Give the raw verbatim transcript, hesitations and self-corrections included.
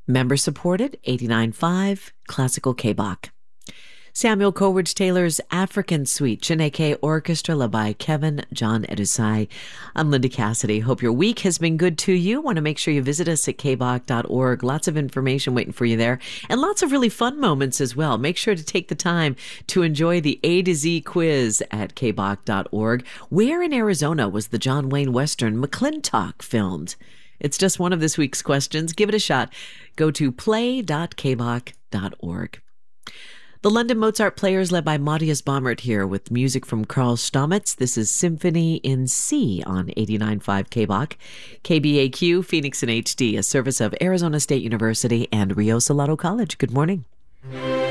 Member supported, eighty-nine point five, Classical K-Bach. Samuel Coleridge Taylor's African Suite, Chineke Orchestra, led by Kevin John Edusai. I'm Linda Cassidy. Hope your week has been good to you. Want to make sure you visit us at k bach dot org. Lots of information waiting for you there, and lots of really fun moments as well. Make sure to take the time to enjoy the A to Z quiz at k bach dot org. Where in Arizona was the John Wayne Western McClintock filmed? It's just one of this week's questions. Give it a shot. Go to play dot k bach dot org. The London Mozart Players, led by Matthias Baumert, here with music from Karl Stamitz. This is Symphony in C on eighty-nine point five K-Bach. K B A Q, Phoenix in H D, a service of Arizona State University and Rio Salado College. Good morning.